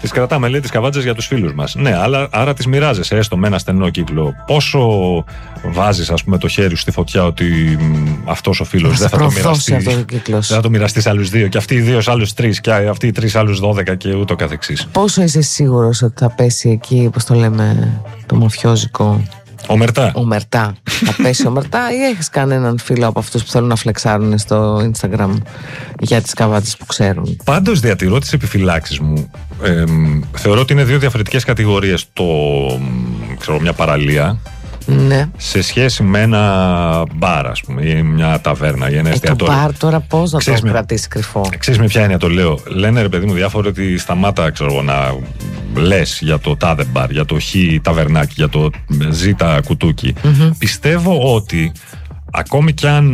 Τις κρατάμε, λέει, τις καβάτζες για τους φίλους μας. Ναι, άρα τις μοιράζεσαι έστω με ένα στενό κύκλο. Πόσο βάζεις, ας πούμε, το χέρι σου στη φωτιά ότι αυτός ο φίλος δεν θα το μοιραστεί. Δεν θα το μοιραστεί σε άλλους 2 και αυτοί οι 2 σε άλλους 3 και αυτοί οι 3 σε άλλους 12 και ούτω καθεξής. Πόσο είσαι σίγουρος ότι θα πέσει εκεί, πώς το λέμε, το μαφιόζικο? Ομερτά. Θα πέσει ομερτά ή έχεις κανέναν φίλο από αυτούς που θέλουν να φλεξάρουν στο Instagram για τις καβάτσες που ξέρουν? Πάντως διατηρώ τις επιφυλάξεις μου. Θεωρώ ότι είναι 2 διαφορετικές κατηγορίες μια παραλία. Ναι. Σε σχέση με ένα μπαρ, ας πούμε, ή μια ταβέρνα ή ένα εστιατόριο. Το μπαρ τώρα πώς να το κρατήσει κρυφό? Ξέρεις με ποια έννοια το λέω? Λένε, ρε παιδί μου, διάφοροι ότι σταμάτα, να λες για το τάδε μπαρ, για το χ ταβερνάκι, για το ζήτα κουτούκι. Πιστεύω ότι ακόμη κι αν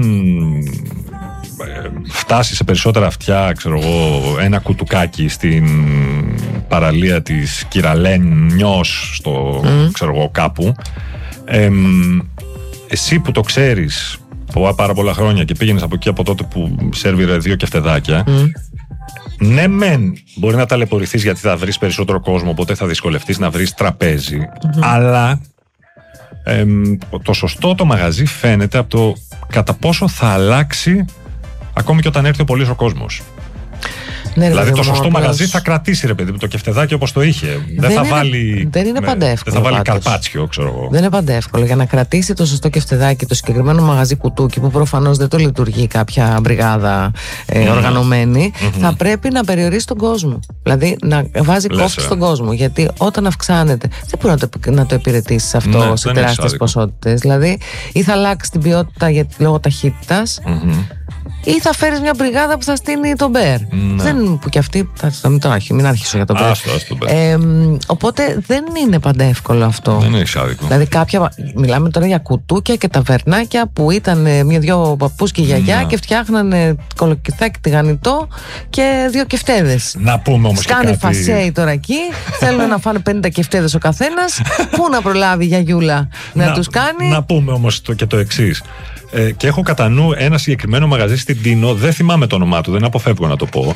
φτάσει σε περισσότερα αυτιά, ένα κουτουκάκι στην παραλία της Κυραλένιος στο, κάπου, εσύ που το ξέρεις πάρα πολλά χρόνια και πήγαινες από εκεί από τότε που σέρβιρε 2 κεφτεδάκια, ναι μεν μπορεί να ταλαιπωρηθείς γιατί θα βρεις περισσότερο κόσμο, οπότε θα δυσκολευτείς να βρεις τραπέζι, αλλά το σωστό το μαγαζί φαίνεται από το κατά πόσο θα αλλάξει ακόμη και όταν έρθει ο πολύς ο κόσμος. Ναι, δηλαδή το σωστό μαγαζί θα κρατήσει, ρε παιδί μου, το κεφτεδάκι όπως το είχε. Δεν είναι πάντα εύκολο. Δεν θα βάλει καρπάτσιο, ξέρω εγώ. Δεν είναι πάντα εύκολο. Για να κρατήσει το σωστό κεφτεδάκι, το συγκεκριμένο μαγαζί κουτούκι, που προφανώς δεν το λειτουργεί κάποια μπριγάδα οργανωμένη, θα πρέπει να περιορίσει τον κόσμο. Δηλαδή να βάζει κόφτη στον κόσμο. Γιατί όταν αυξάνεται, δεν μπορεί να το υπηρετήσει αυτό σε τεράστιες ποσότητες. Δηλαδή, ή θα αλλάξει την ποιότητα λόγω ταχύτητας, ή θα φέρεις μια μπριγάδα που θα στείνει τον Μπέρ. Που κι αυτή μην άρχισω για τον Μπέρ. Οπότε δεν είναι πάντα εύκολο αυτό. Δεν έχει άδικο. Δηλαδή μιλάμε τώρα για κουτούκια και ταβερνάκια που ήταν 1-2 παππούς και γιαγιά και φτιάχνανε κολοκυθάκι τηγανιτό και 2 κεφτέδες. Να πούμε όμως κάνει φασέι τώρα εκεί. Θέλουν να φάνε 50 κεφτέδες ο καθένας. Πού να προλάβει η γιαγιούλα να τους κάνει? Να πούμε όμως και το εξής. Και έχω κατά νου ένα συγκεκριμένο μαγαζί στην Τίνο, δεν θυμάμαι το όνομά του, δεν αποφεύγω να το πω.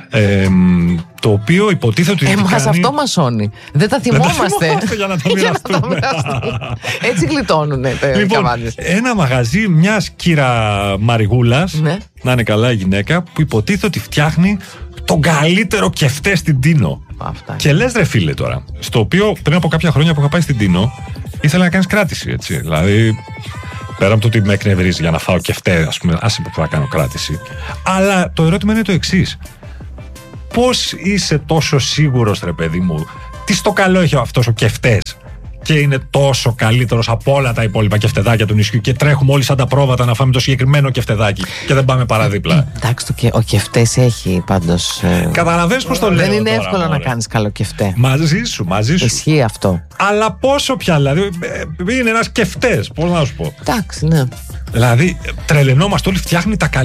Το οποίο υποτίθεται ότι. Εμάς αυτό μας σώνει. Δεν τα θυμόμαστε. Για να το μοιραστούμε. Έτσι γλιτώνουνε τα καβάτζες. Ένα μαγαζί μιας κύρα Μαριγούλας, να είναι καλά η γυναίκα, που υποτίθεται ότι φτιάχνει τον καλύτερο κεφτέ στην Τίνο. Και λες, ρε φίλε, τώρα, στο οποίο πριν από κάποια χρόνια που είχα πάει στην Τίνο, ήθελα να κάνεις κράτηση, έτσι. Δηλαδή. Πέρα από το ότι με εκνευρίζει για να φάω κεφτέ, ας πούμε, άσε που θα κάνω κράτηση. Αλλά το ερώτημα είναι το εξής. Πώς είσαι τόσο σίγουρος, ρε παιδί μου, τι στο καλό έχει αυτός ο κεφτές και είναι τόσο καλύτερος από όλα τα υπόλοιπα κεφτεδάκια του νησιού και τρέχουμε όλοι σαν τα πρόβατα να φάμε το συγκεκριμένο κεφτεδάκι και δεν πάμε παραδίπλα? Εντάξει, ο κεφτές έχει πάντως. Καταλαβαίνεις πώς το λέω? Δεν είναι εύκολο να κάνεις καλό κεφτέ. Μαζί σου. Ισχύει αυτό. Αλλά πόσο πια, δηλαδή, είναι ένας κεφτές, πώς να σου πω. Εντάξει, ναι. Δηλαδή, τρελαινόμαστε όλοι, φτιάχνει τα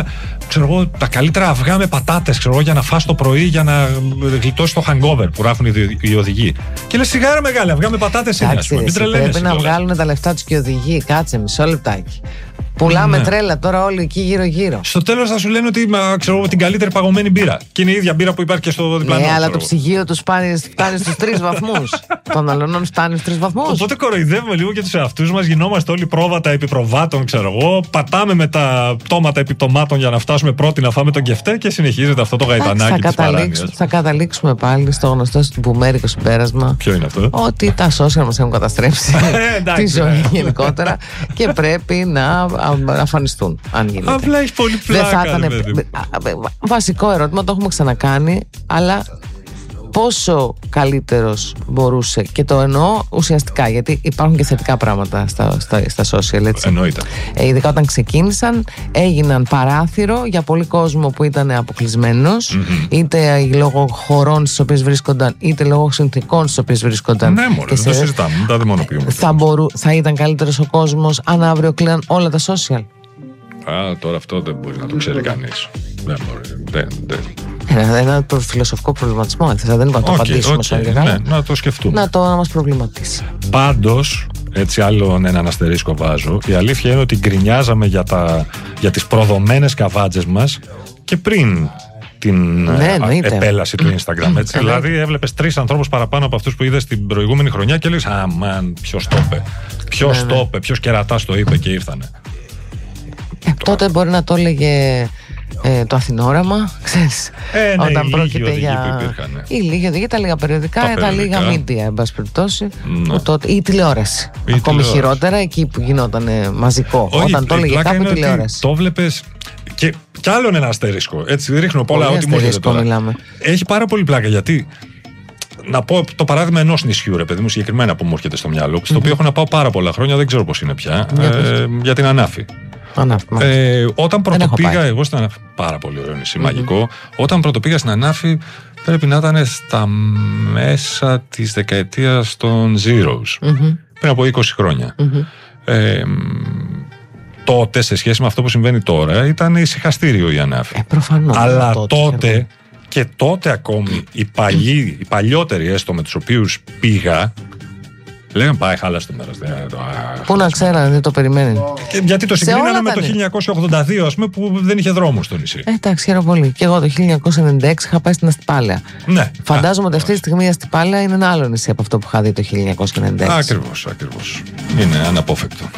καλύτερα αυγά με πατάτες, για να φας το πρωί, για να γλιτώσει το hangover που γράφουν οι οδηγοί. Και λες, σιγάρα μεγάλα, αυγά με πατάτες είναι, ας πούμε. Μην τρελαίνεσαι. Πρέπει να βγάλουν τα λεφτά τους και οι οδηγοί. Κάτσε μισό λεπτάκι. Πουλάμε τρέλα τώρα όλοι εκεί γύρω-γύρω. Στο τέλος θα σου λένε ότι την καλύτερη παγωμένη μπύρα. Και είναι η ίδια μπύρα που υπάρχει και στο διπλανό. Ναι, αλλά το ψυγείο του φτάνει στους 3 βαθμούς. Των αλωνών φτάνει στους 3 βαθμούς. Οπότε κοροϊδεύουμε λίγο και τους εαυτούς μας. Γινόμαστε όλοι πρόβατα επί προβάτων, πατάμε με τα πτώματα επί πτωμάτων για να φτάσουμε πρώτοι να φάμε τον κεφτέ και συνεχίζεται αυτό το γαϊτανάκι της παράνοιας. Θα καταλήξουμε πάλι στο γνωστό μπουμέρικο συμπέρασμα. Ποιο είναι αυτό? Ότι τα social μας έχουν καταστρέψει τη ζωή γενικότερα και πρέπει να αφανιστούν, αν γίνεται. Απλά έχει πολύ πλάκα. Βασικό ερώτημα, το έχουμε ξανακάνει, αλλά πόσο καλύτερος μπορούσε, και το εννοώ ουσιαστικά, γιατί υπάρχουν και θετικά πράγματα στα social, έτσι. Εννοείται. Ειδικά όταν ξεκίνησαν, έγιναν παράθυρο για πολύ κόσμο που ήταν αποκλεισμένος, είτε λόγω χωρών στις οποίες βρίσκονταν, είτε λόγω συνθηκών στις οποίες βρίσκονταν. Ναι, μωρέ, δεν το συζητάμε, δεν τα δημονοποιούμε. Θα ήταν καλύτερος ο κόσμος αν αύριο κλείναν όλα τα social? Τώρα αυτό δεν μπορεί να το ξέρει κανείς. Ένα φιλοσοφικό προβληματισμό. Δεν είπα να το απαντήσουμε σαν και καλά. Να το σκεφτούμε. Να μας προβληματίσει. Πάντως, έτσι άλλον έναν αστερίσκο βάζω, η αλήθεια είναι ότι γκρινιάζαμε για τις προδομένες καβάτζες μας και πριν την επέλαση του Instagram. Έτσι. Δηλαδή, έβλεπες 3 ανθρώπους παραπάνω από αυτούς που είδες την προηγούμενη χρονιά και λες, αμάν, ποιος το είπε. Ποιος το είπε, ποιος κερατάς το είπε και ήρθανε. Τότε μπορεί να το έλεγε το Αθηνόραμα, ξέρεις, όταν πρόκειται για ή λίγοι οδηγοί, τα λίγα περιοδικά, τα λίγα media, εν πάση περιπτώσει, ή η τηλεόραση. Ακόμη χειρότερα, εκεί που γινόταν μαζικό. Όταν το έλεγε κάπου τηλεόραση. Το βλέπεις. Και άλλον ένα αστερίσκο. Έτσι, ρίχνω πολλά ό,τι μου έρχεται τώρα. Έχει πάρα πολύ πλάκα, γιατί να πω το παράδειγμα ενός νησιού, ρε παιδί μου, συγκεκριμένα που μου έρχεται στο μυαλό, στο οποίο έχω να πάω πάρα πολλά χρόνια, δεν ξέρω πώς είναι πια, για την Ανάφη. Όταν πρωτοπήγα εγώ στην Ανάφη, πάρα πολύ ωραίο νησί, μαγικό. Όταν πρωτοπήγα στην Ανάφη, πρέπει να ήταν στα μέσα της δεκαετίας των Zeros, πριν από 20 χρόνια. Τότε, σε σχέση με αυτό που συμβαίνει τώρα, ήταν ησυχαστήριο η Ανάφη. Προφανώς. Αλλά τότε, και τότε ακόμη, οι παλιότεροι έστω με τους οποίους πήγα, λέγανε πάει χάλασε το μέρος. Πού να ξέρανε, δεν το περιμένουν. Γιατί το συγκρίνανε με το 1982, ας πούμε, που δεν είχε δρόμο στο νησί. Εντάξει, χαίρομαι πολύ. Και εγώ το 1996 είχα πάει στην Αστυπάλαια. Ναι. Φαντάζομαι ότι αυτή τη στιγμή η Αστυπάλαια είναι ένα άλλο νησί από αυτό που είχα δει το 1996. Ακριβώς. Είναι αναπόφευκτο.